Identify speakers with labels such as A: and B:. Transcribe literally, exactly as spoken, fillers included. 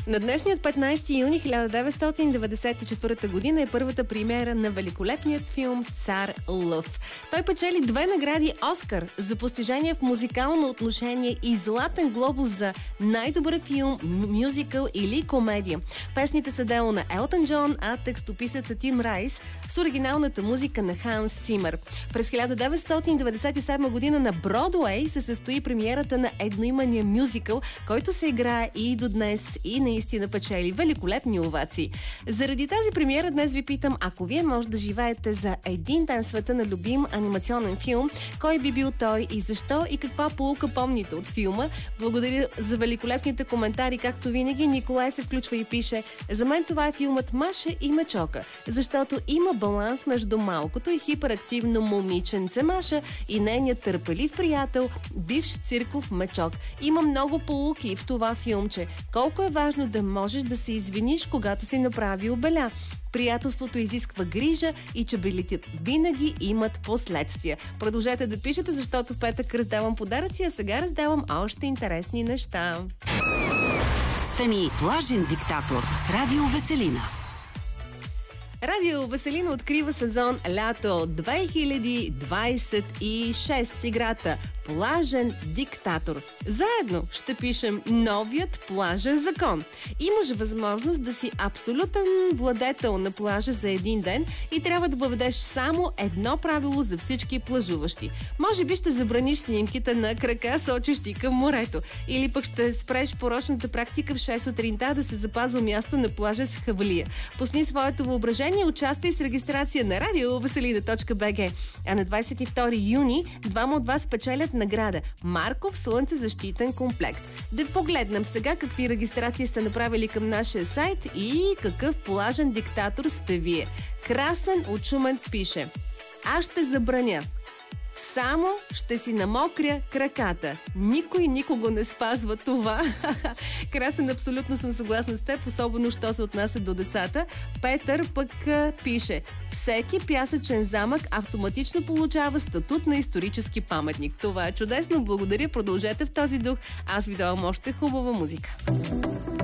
A: На днешният петнайсети юни хиляда деветстотин деветдесет и четвърта година е първата премиера на великолепният филм Цар Лъв. Той печели две награди Оскар за постижение в музикално отношение и Златен глобус за най-добър филм, мюзикъл или комедия. Песните са дело на Елтън Джон, а текстописецът Тим Райс с оригиналната музика на Ханс Цимър. През хиляда деветстотин деветдесет и седма година на Бродуей се състои премиерата на едноименния мюзикъл, който се играе и до днес и наистина печели великолепни овации. Заради тази премиера днес ви питам, ако вие може да живеете за един ден в света на любим анимационен филм, кой би бил той и защо и каква поука помните от филма? Благодаря за великолепните коментари, както винаги. Николай се включва и пише: за мен това е филмът Маша и Мечока, защото има баланс между малкото и хиперактивно момиченце Маша и нейният търпелив приятел, бивш цирков Мечок. Има много поуки в това филмче. Колко е важно да можеш да се извиниш, когато си направил беля. Приятелството изисква грижа и чабелите винаги имат последствия. Продължете да пишете, защото в петък раздавам подаръци, а сега раздавам още интересни неща.
B: Стани плажен диктатор с Радио Веселина.
A: Радио Веселина открива сезон лято две хиляди двайсет и шеста с играта Плажен диктатор. Заедно ще пишем новият плажен закон. Имаш възможност да си абсолютен владетел на плажа за един ден и трябва да въведеш само едно правило за всички плажуващи. Може би ще забраниш снимките на крака, сочещи към морето. Или пък ще спреш порочната практика в шест сутринта да се запазва място на плажа с хавалия. Пусни своето въображение, участвай с регистрация на радио веселина точка би джи. А на двайсет и втори юни двама от вас печелят награда Марков слънцезащитен комплект. Да погледнем сега какви регистрации сте направили към нашия сайт и какъв плажен диктатор сте вие. Красен от Шумен пише: аз ще забраня. Само ще си намокря краката. Никой никого не спазва това. Красен, абсолютно съм съгласна с теб, особено що се отнася до децата. Петър пък пише: всеки пясъчен замък автоматично получава статут на исторически паметник. Това е чудесно, благодаря, продължете в този дух. Аз ви давам още хубава музика.